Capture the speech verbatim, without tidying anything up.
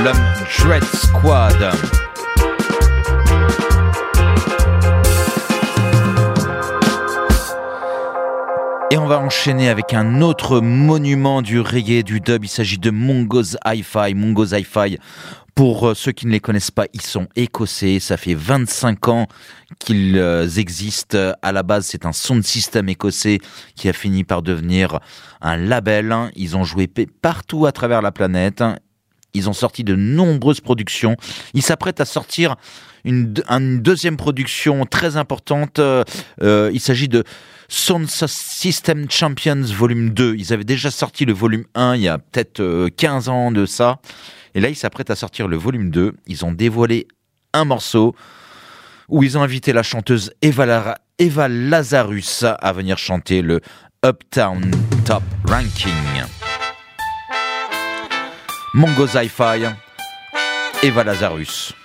l'homme Dread Squad. Et on va enchaîner avec un autre monument du reggae, du dub. Il s'agit de Mungo's Hi-Fi. Mungo's Hi-Fi, pour ceux qui ne les connaissent pas, ils sont écossais. Ça fait vingt-cinq ans qu'ils existent. À la base, c'est un sound system écossais qui a fini par devenir un label. Ils ont joué partout à travers la planète. Ils ont sorti de nombreuses productions. Ils s'apprêtent à sortir une, une deuxième production très importante. Euh, il s'agit de Sound System Champions Volume deux. Ils avaient déjà sorti le Volume un il y a peut-être euh, quinze ans de ça. Et là, ils s'apprêtent à sortir le Volume deux. Ils ont dévoilé un morceau où ils ont invité la chanteuse Eva, Lara, Eva Lazarus à venir chanter le Uptown Top Ranking. Mungo's Hi-Fi, Eva Lazarus.